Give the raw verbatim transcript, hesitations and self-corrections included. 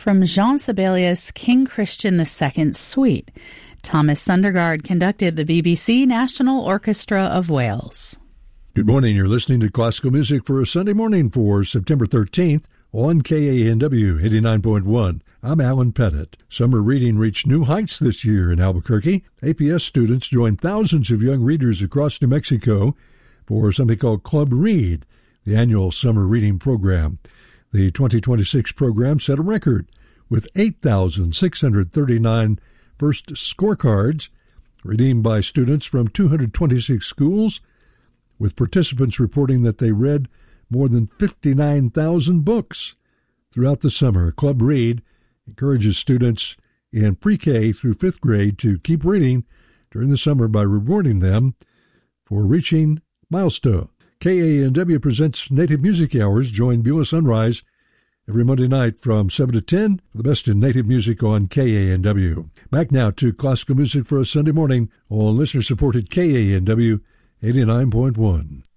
from Jean Sibelius' King Christian the Second Suite. Thomas Sundergaard conducted the B B C National Orchestra of Wales. Good morning. You're listening to classical music for a Sunday morning for September thirteenth on K A N W eighty-nine point one. I'm Alan Pettit. Summer reading reached new heights this year in Albuquerque. A P S students joined thousands of young readers across New Mexico for something called Club Read, the annual summer reading program. The twenty twenty-six program set a record with eight thousand six hundred thirty-nine first scorecards redeemed by students from two hundred twenty-six schools, with participants reporting that they read more than fifty-nine thousand books throughout the summer. Club Read encourages students in pre-K through fifth grade to keep reading during the summer by rewarding them for reaching milestones. K A N W presents Native Music Hours. Join Beulah Sunrise every Monday night from seven to ten for the best in native music on K A N W. Back now to classical music for a Sunday morning on listener-supported K A N W eighty-nine point one.